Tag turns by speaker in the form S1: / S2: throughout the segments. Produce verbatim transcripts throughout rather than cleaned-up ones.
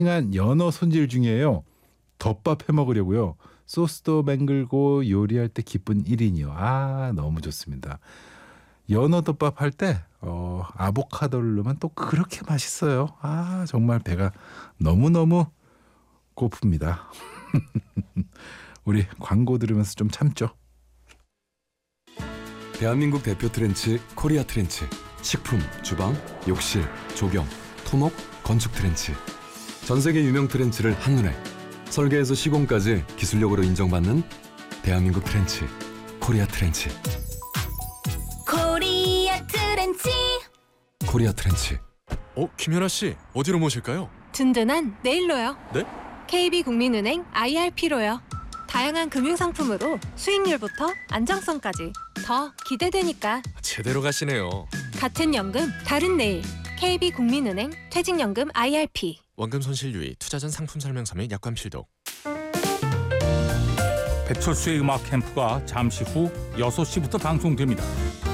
S1: 한 연어 손질 중이에요. 덮밥 해 먹으려고요. 소스도 맹글고 요리할 때 기쁜 일 인이요. 아, 너무 좋습니다. 연어 덮밥 할 때 어, 아보카도를 넣으면 또 그렇게 맛있어요. 아, 정말 배가 너무너무 고픕니다. 우리 광고 들으면서 좀 참죠.
S2: 대한민국 대표 트렌치 코리아 트렌치. 식품, 주방, 욕실, 조경, 토목, 건축 트렌치. 전 세계 유명 트렌치를 한눈에 설계에서 시공까지 기술력으로 인정받는 대한민국 트렌치 코리아 트렌치.
S3: 코리아 트렌치.
S2: 코리아 트렌치.
S4: 어, 김연아 씨, 어디로 모실까요?
S3: 든든한 네일로요.
S4: 네?
S3: 케이비국민은행 아이알피로요. 다양한 금융상품으로 수익률부터 안정성까지 더 기대되니까.
S4: 제대로 가시네요.
S3: 같은 연금 다른 네일. 케이비국민은행 퇴직연금 아이알피.
S4: 원금 손실 유의, 투자 전 상품 설명서 및 약관 필독.
S5: 배철수의 음악 캠프가 잠시 후 여섯 시부터 방송됩니다.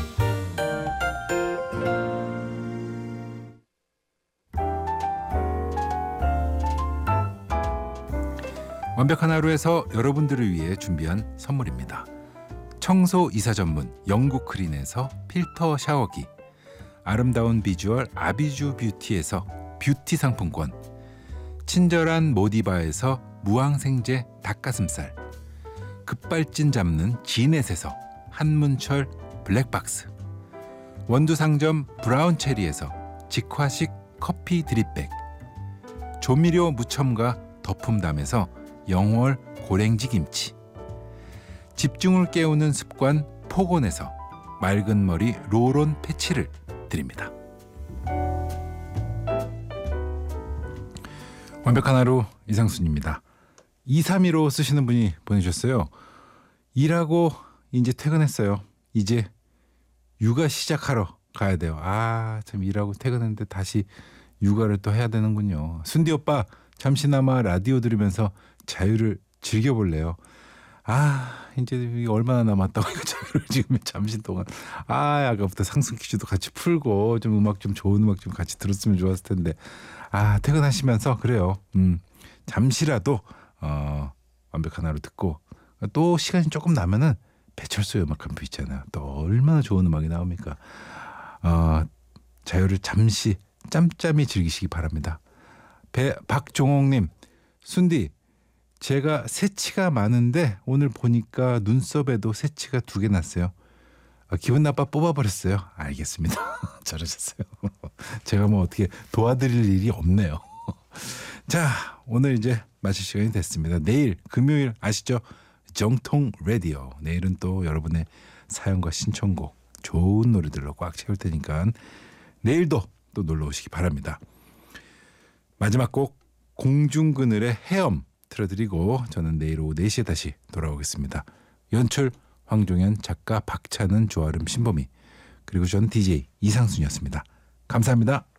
S1: 완벽한 하루에서 여러분들을 위해 준비한 선물입니다. 청소 이사 전문 영국 크린에서 필터 샤워기, 아름다운 비주얼 아비주 뷰티에서 뷰티 상품권, 친절한 모디바에서 무항생제 닭가슴살, 급발진 잡는 지넷에서 한문철 블랙박스, 원두 상점 브라운 체리에서 직화식 커피 드립백, 조미료 무첨가 덕품담에서 영월 고랭지 김치, 집중을 깨우는 습관 포곤에서 맑은 머리 롤온 패치를 드립니다. 완벽한 하루 이상순입니다. 이삼일오 쓰시는 분이 보내주셨어요. 일하고 이제 퇴근했어요. 이제 육아 시작하러 가야 돼요. 아, 참 일하고 퇴근했는데 다시 육아를 또 해야 되는군요. 순디 오빠, 잠시나마 라디오 들으면서 자유를 즐겨볼래요. 아, 이제 얼마나 남았다고 이거 자유를 지금 잠시 동안. 아, 아까부터 상승 퀴즈도 같이 풀고 좀 음악 좀 좋은 음악 좀 같이 들었으면 좋았을 텐데. 아, 퇴근하시면서 그래요. 음, 잠시라도 어, 완벽한 하루 듣고 또 시간이 조금 나면은 배철수의 음악 캠프 있잖아요. 또 얼마나 좋은 음악이 나옵니까? 어, 자유를 잠시 짬짬이 즐기시기 바랍니다. 배 박종옥님, 순디, 제가 새치가 많은데 오늘 보니까 눈썹에도 새치가 두 개 났어요. 아, 기분 나빠 뽑아버렸어요. 알겠습니다. 잘하셨어요. 제가 뭐 어떻게 도와드릴 일이 없네요. 자, 오늘 이제 마칠 시간이 됐습니다. 내일 금요일 아시죠? 정통 라디오. 내일은 또 여러분의 사연과 신청곡, 좋은 노래들로 꽉 채울 테니까 내일도 또 놀러 오시기 바랍니다. 마지막 곡 공중그늘의 헤엄 틀어드리고 저는 내일 오후 네 시에 다시 돌아오겠습니다. 연출 황종현, 작가 박찬은, 조아름, 신범이, 그리고 저는 디제이 이상순이었습니다. 감사합니다.